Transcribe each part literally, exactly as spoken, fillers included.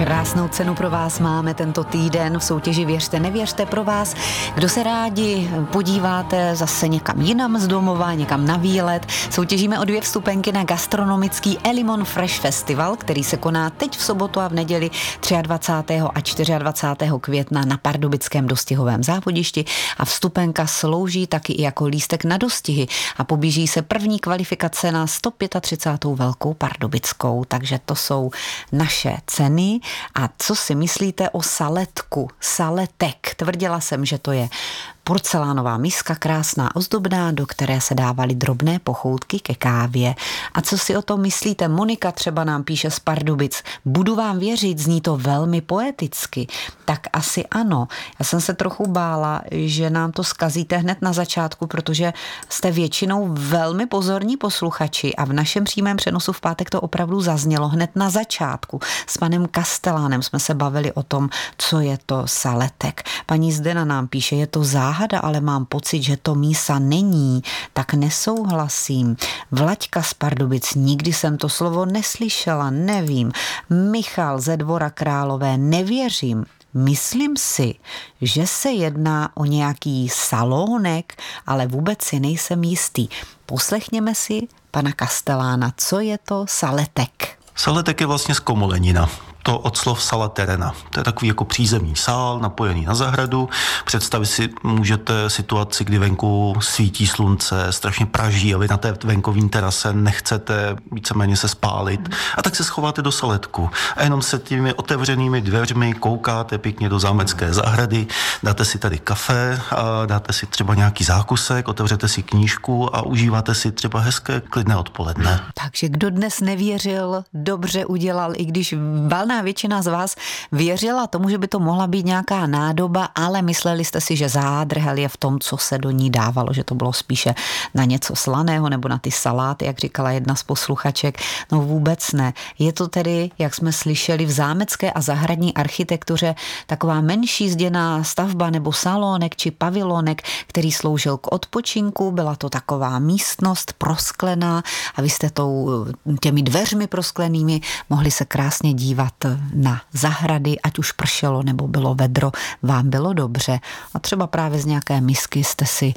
Krásnou cenu pro vás máme tento týden v soutěži Věřte, nevěřte pro vás, kdo se rádi podíváte zase někam jinam z domova, někam na výlet. Soutěžíme o dvě vstupenky na gastronomický Elimon Fresh Festival, který se koná teď v sobotu a v neděli dvacátého třetího a dvacátého čtvrtého května na pardubickém dostihovém závodišti a vstupenka slouží taky i jako lístek na dostihy a pobíží se první kvalifikace na sto třicátou pátou velkou pardubickou, takže to jsou naše ceny. A co si myslíte o saletku, saletek? Tvrdila jsem, že to je porcelánová miska, krásná, ozdobná, do které se dávaly drobné pochoutky ke kávě. A co si o tom myslíte? Monika třeba nám píše z Pardubic. Budu vám věřit, zní to velmi poeticky. Tak asi ano. Já jsem se trochu bála, že nám to zkazíte hned na začátku, protože jste většinou velmi pozorní posluchači a v našem přímém přenosu v pátek to opravdu zaznělo hned na začátku. S panem Kastelánem jsme se bavili o tom, co je to saletek. Paní Zdena nám píše, je to záhada, ale mám pocit, že to mísa není, tak nesouhlasím. Vlaďka z Pardubic, nikdy jsem to slovo neslyšela, nevím. Michal ze Dvora Králové, nevěřím. Myslím si, že se jedná o nějaký salónek, ale vůbec si nejsem jistý. Poslechněme si pana Kastelána, co je to saletek. Saletek je vlastně zkomolenina. To od slov sala terena. To je takový jako přízemní sál, napojený na zahradu. Představit si můžete situaci, kdy venku svítí slunce, strašně praží a vy na té venkovní terase nechcete víceméně se spálit. A tak se schováte do saletku. A jenom se těmi otevřenými dveřmi koukáte pěkně do zámecké zahrady, dáte si tady kafe a dáte si třeba nějaký zákusek, otevřete si knížku a užíváte si třeba hezké klidné odpoledne. Takže kdo dnes nevěřil, dobře udělal, i když valná většina z vás věřila tomu, že by to mohla být nějaká nádoba, ale mysleli jste si, že zádrhel je v tom, co se do ní dávalo, že to bylo spíše na něco slaného nebo na ty saláty, jak říkala jedna z posluchaček. No vůbec ne. Je to tedy, jak jsme slyšeli, v zámecké a zahradní architektuře taková menší zděná stavba nebo salónek či pavilonek, který sloužil k odpočinku. Byla to taková místnost prosklená a vy jste tou, těmi dveřmi prosklenými mohli se krásně dívat na zahrady, ať už pršelo nebo bylo vedro, vám bylo dobře. A třeba právě z nějaké misky jste si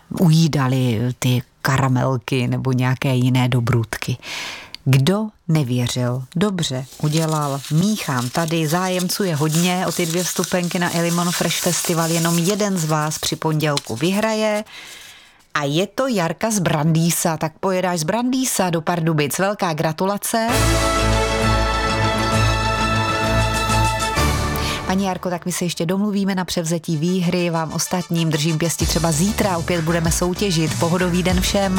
ujídali ty karamelky nebo nějaké jiné dobrůdky. Kdo nevěřil? Dobře, udělal. Míchám tady, zájemců je hodně o ty dvě vstupenky na Elimon Fresh Festival, jenom jeden z vás při pondělku vyhraje. A je to Jarka z Brandýsa, tak pojedáš z Brandýsa do Pardubic. Velká gratulace. Paní Jarko, tak my se ještě domluvíme na převzetí výhry, vám ostatním držím pěsti třeba zítra, opět budeme soutěžit. Pohodový den všem.